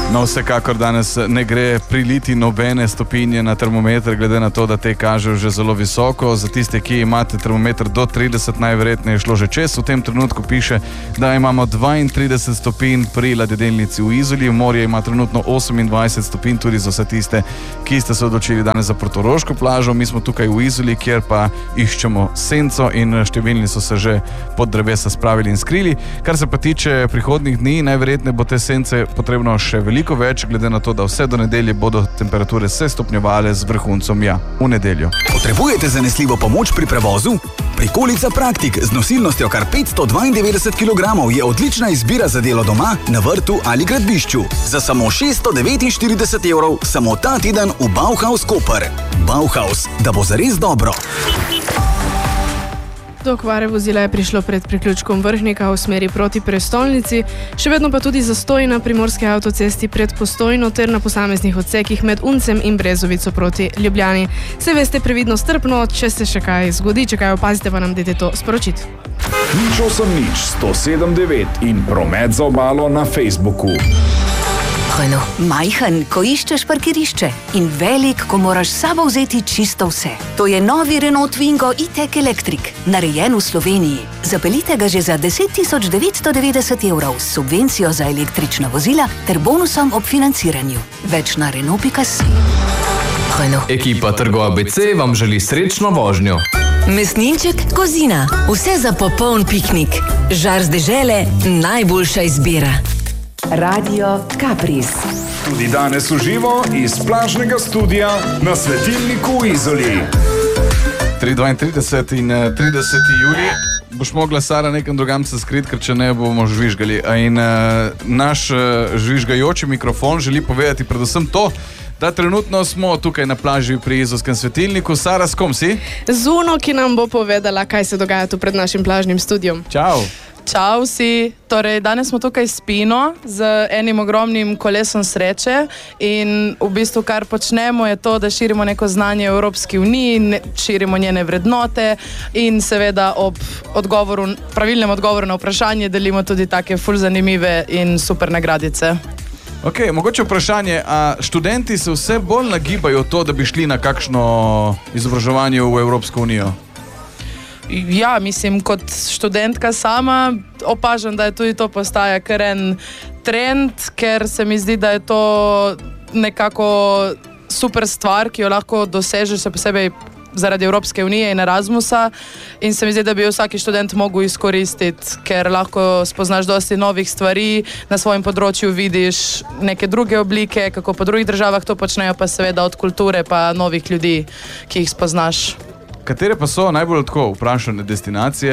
No, vsekakor danes ne gre priliti nobene stopinje na termometer, glede na to, da te kažejo že zelo visoko. Za tiste, ki imate termometer do 30, najverjetneje šlo že čez. V tem trenutku piše, da imamo 32 stopinj pri ladjedelnici v Izoli. Morje ima trenutno 28 stopinj, tudi za vse tiste, ki ste se odločili danes za portoroško plažo. Mi smo tukaj v Izoli, kjer pa iščemo senco in številni so se že pod drevesa spravili in skrili. Kar se pa tiče prihodnjih dni, najverjetneje bo te sence potrebno še veliko več, glede na to, da vse do nedelje bodo temperature se stopnjevale z vrhuncom v nedeljo. Potrebujete zanesljivo pomoč pri prevozu? Prikolica Praktik z nosilnostjo kar 592 kg je odlična izbira za delo doma, na vrtu ali gradbišču. Za samo 649 evrov samo ta teden v Bauhaus Koper. Bauhaus, da bo zares dobro. Do okvare vozila je prišlo pred priključkom Vrhnika v smeri proti prestolnici, še vedno pa tudi zastoj na primorski avtocesti pred Postojno ter na posameznih odsekih med Uncem in Brezovico proti Ljubljani. Se veste previdno strpno, če se še kaj zgodi, če kaj opazite, pa nam dajte to sporočiti. 080 in promet za obalo na Facebooku. Majhen, ko iščeš parkirišče in velik, ko moraš s sabo vzeti čisto vse. To je novi Renault Twingo E-Tech Electric, narejen v Sloveniji. Zapeljite ga že za 10.990 evrov s subvencijo za električna vozila ter bonusom ob financiranju. Več na Renault.si. Ekipa Trgo ABC vam želi srečno vožnjo. Mesninček Kozina. Vse za popoln piknik. Žar z dežele, najboljša izbira. Radio Kapris. Tudi danes v živo iz plažnega studia na Svetilniku v Izoli. 3.32 in 30. julij. Boš mogla, Sara, nekam drugam se skriti, ker če ne bomo žvižgali. In naš žvižgajoči mikrofon želi povedati predvsem to, da trenutno smo tukaj na plaži pri Izolskem svetilniku. Sara, s kom si? Z Uno, ki nam bo povedala, kaj se dogaja tu pred našim plažnim studijom. Čau. Čau vsi, torej danes smo tukaj s Pino z enim ogromnim kolesom sreče in v bistvu kar počnemo je to, da širimo neko znanje v Evropski uniji, širimo njene vrednote in seveda ob pravilnem odgovoru na vprašanje delimo tudi take ful zanimive in super nagradice. Ok, mogoče vprašanje, a študenti se vse bolj nagibajo to, da bi šli na kakšno izobraževanje v Evropsko unijo? Ja, mislim, kot študentka sama opažam, da je tudi to postaja kar en trend, ker se mi zdi, da je to nekako super stvar, ki jo lahko dosežeš se posebej zaradi Evropske unije in Erasmusa in se mi zdi, da bi jo vsaki študent mogel izkoristiti, ker lahko spoznaš dosti novih stvari, na svojem področju vidiš neke druge oblike, kako po drugih državah to počnejo, pa seveda od kulture pa novih ljudi, ki jih spoznaš. Katere pa so najbolj tako vprašane destinacije?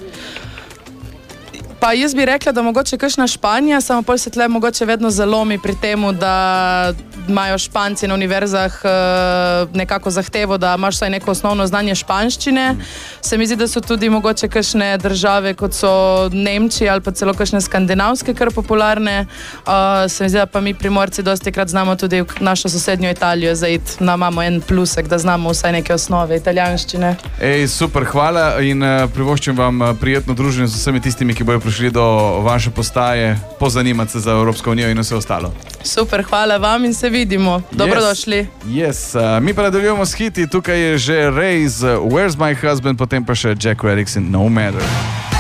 Pa jaz bi rekla, da mogoče kakšna Španija, samo pol se tle mogoče vedno zalomi pri temu, da imajo Španci na univerzah nekako zahtevo, da imaš vsaj neko osnovno znanje španščine. Se mi zdi, da so tudi mogoče kakšne države, kot so Nemčija ali pa celo kakšne skandinavske, kar popularne. Se mi zdi, da pa mi Primorci dostikrat znamo tudi v našo sosednjo Italijo zaiti, imamo en plusek, da znamo vsaj neke osnove italijanščine. Ej, super, hvala in privoščim vam prijetno druženje z vsemi tistimi, ki bojo prišli do vaše postaje, pozanimati se za Evropsko unijo in vse ostalo. Super, hvala vam in se vidimo. Dobrodošli. Yes. Mi pa nadaljujemo s hiti, tukaj je že Ray z Where's My Husband, potem pa še Jack Reddick in No Matter.